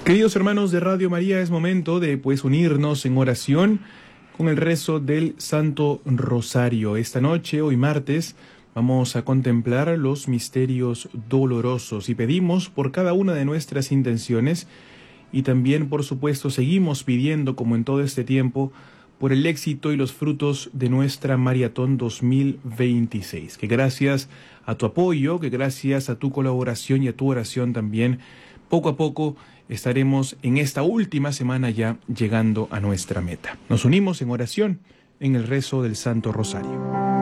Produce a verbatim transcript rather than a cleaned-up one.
Queridos hermanos de Radio María, es momento de pues unirnos en oración con el rezo del Santo Rosario. Esta noche, hoy martes, vamos a contemplar los misterios dolorosos y pedimos por cada una de nuestras intenciones y también, por supuesto, seguimos pidiendo, como en todo este tiempo, por el éxito y los frutos de nuestra Maratón dos mil veintiséis. Que gracias a tu apoyo, que gracias a tu colaboración y a tu oración también, poco a poco estaremos en esta última semana ya llegando a nuestra meta. Nos unimos en oración en el rezo del Santo Rosario.